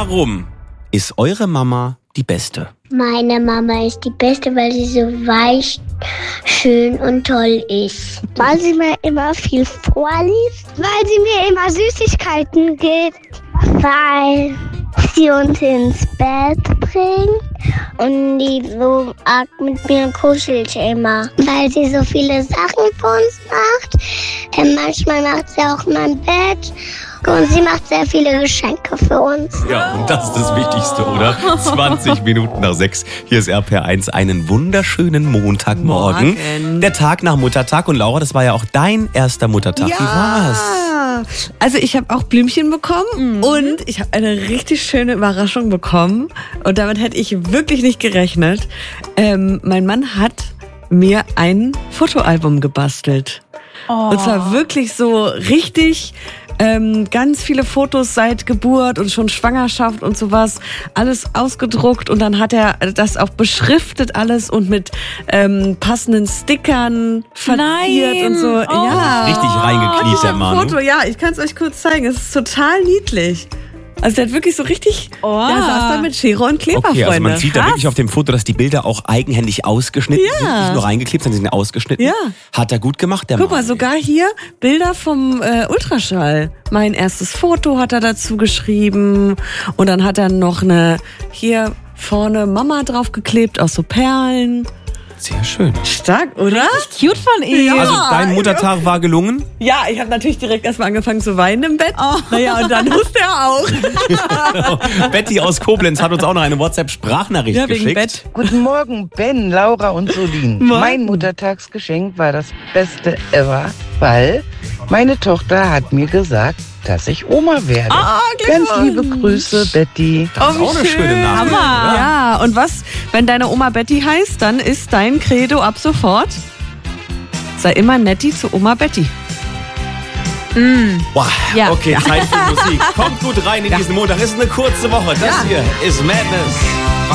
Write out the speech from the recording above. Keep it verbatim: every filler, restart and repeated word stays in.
Warum ist eure Mama die Beste? Meine Mama ist die Beste, weil sie so weich, schön und toll ist. Weil sie mir immer viel vorliest. Weil sie mir immer Süßigkeiten gibt. Weil sie uns ins Bett bringt. Und die so arg mit mir kuschelt immer. Weil sie so viele Sachen für uns macht. Und manchmal macht sie auch mein Bett. Und sie macht sehr viele Geschenke für uns. Ja, und das ist das Wichtigste, oder? zwanzig Minuten nach sechs. Hier ist R P R eins. Einen wunderschönen Montagmorgen. Morgen. Der Tag nach Muttertag. Und Laura, das war ja auch dein erster Muttertag. Ja. Wie war's? Also ich habe auch Blümchen bekommen mhm. und ich habe eine richtig schöne Überraschung bekommen. Und damit hätte ich wirklich nicht gerechnet. Ähm, mein Mann hat mir ein Fotoalbum gebastelt. Oh. Und zwar wirklich so richtig... Ähm, ganz viele Fotos seit Geburt und schon Schwangerschaft und sowas, alles ausgedruckt und dann hat er das auch beschriftet alles und mit ähm, passenden Stickern verziert Nein. und so. Oh. Ja. Richtig reingekniet, der Mann. Foto, ja, ich kann es euch kurz zeigen. Es ist total niedlich. Also der hat wirklich so richtig, oh. der saß da mit Schere und Kleber, Okay, also man Freunde. sieht da wirklich auf dem Foto, dass die Bilder auch eigenhändig ausgeschnitten Ja. sind. Nicht nur reingeklebt, sondern sie sind ausgeschnitten. Ja. Hat er gut gemacht, der Guck Mann. mal, sogar hier Bilder vom äh, Ultraschall. Mein erstes Foto hat er dazu geschrieben. Und dann hat er noch eine, hier vorne Mama draufgeklebt aus so Perlen. Sehr schön. Stark, oder? Cute von ihm. Ja. Also dein Muttertag war gelungen? Ja, ich habe natürlich direkt erstmal angefangen zu weinen im Bett. Oh. Naja, und dann musste er auch. Betty aus Koblenz hat uns auch noch eine WhatsApp-Sprachnachricht Ja, wegen geschickt. Bett. Guten Morgen, Ben, Laura und Solin. Morgen. Mein Muttertagsgeschenk war das Beste ever, weil meine Tochter hat mir gesagt, dass ich Oma werde. Ah, Ganz Glückwunsch. liebe Grüße, Betty. Das ist Oh, auch eine schön. schöne Nachricht. Hammer. oder? Ja, und was, wenn deine Oma Betty heißt, dann ist dein Credo ab sofort: sei immer netti zu Oma Betty. Wow. Ja. Okay, Zeit für Musik. Kommt gut rein in diesen Montag. Ist eine kurze Woche. Das Ja. hier ist Madness.